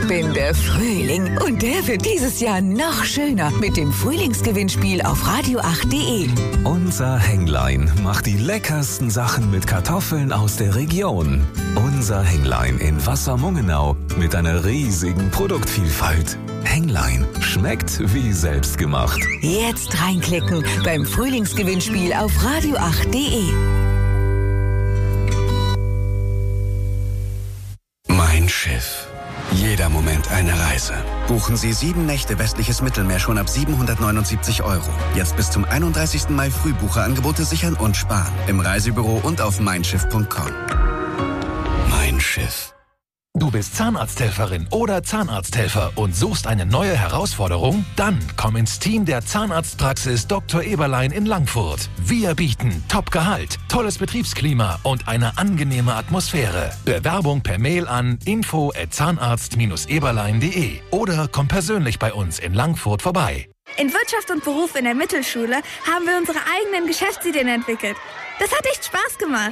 Ich bin der Frühling und der wird dieses Jahr noch schöner mit dem Frühlingsgewinnspiel auf radio8.de. Unser Hänglein macht die leckersten Sachen mit Kartoffeln aus der Region. Unser Hänglein in Wassermungenau mit einer riesigen Produktvielfalt. Hänglein schmeckt wie selbstgemacht. Jetzt reinklicken beim Frühlingsgewinnspiel auf radio8.de. Mein Schiff. Jeder Moment eine Reise. Buchen Sie 7 Nächte westliches Mittelmeer schon ab 779 €. Jetzt bis zum 31. Mai Frühbucherangebote sichern und sparen. Im Reisebüro und auf meinschiff.com. Mein Schiff. Du bist Zahnarzthelferin oder Zahnarzthelfer und suchst eine neue Herausforderung? Dann komm ins Team der Zahnarztpraxis Dr. Eberlein in Langfurt. Wir bieten Top-Gehalt, tolles Betriebsklima und eine angenehme Atmosphäre. Bewerbung per Mail an info@zahnarzt-eberlein.de oder komm persönlich bei uns in Langfurt vorbei. In Wirtschaft und Beruf in der Mittelschule haben wir unsere eigenen Geschäftsideen entwickelt. Das hat echt Spaß gemacht.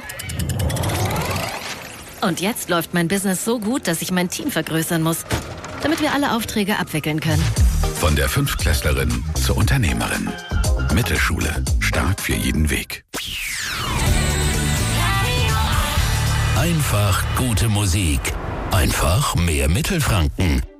Und jetzt läuft mein Business so gut, dass ich mein Team vergrößern muss, damit wir alle Aufträge abwickeln können. Von der Fünftklässlerin zur Unternehmerin. Mittelschule. Start für jeden Weg. Einfach gute Musik. Einfach mehr Mittelfranken.